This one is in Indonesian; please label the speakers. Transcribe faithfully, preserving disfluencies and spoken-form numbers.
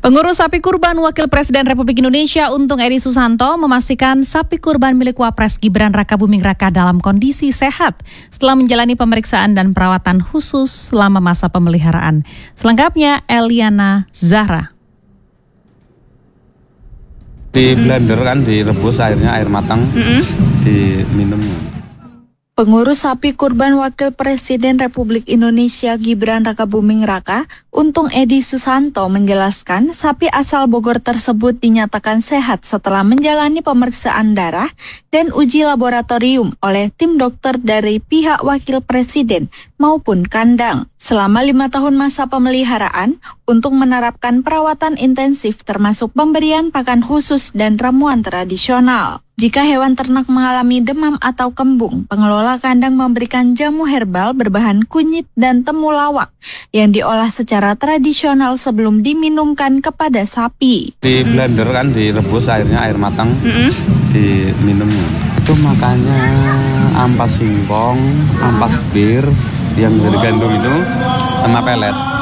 Speaker 1: Pengurus sapi kurban Wakil Presiden Republik Indonesia Untung Edi Susanto memastikan sapi kurban milik Wapres Gibran Rakabuming Raka dalam kondisi sehat setelah menjalani pemeriksaan dan perawatan khusus selama masa pemeliharaan. Selengkapnya Eliana Zahra.
Speaker 2: Di blender kan, direbus airnya, air matang, mm-hmm. diminumnya.
Speaker 3: Pengurus sapi kurban Wakil Presiden Republik Indonesia Gibran Rakabuming Raka, Untung Edi Susanto menjelaskan sapi asal Bogor tersebut dinyatakan sehat setelah menjalani pemeriksaan darah dan uji laboratorium oleh tim dokter dari pihak Wakil Presiden maupun kandang. Selama lima tahun masa pemeliharaan, Untung menerapkan perawatan intensif termasuk pemberian pakan khusus dan ramuan tradisional. Jika hewan ternak mengalami demam atau kembung, pengelola kandang memberikan jamu herbal berbahan kunyit dan temulawak yang diolah secara tradisional sebelum diminumkan kepada sapi.
Speaker 2: Di blender kan, direbus airnya, air matang, mm-hmm. diminumnya. Itu makanya ampas singkong, ampas bir yang dari gandum itu sama pelet.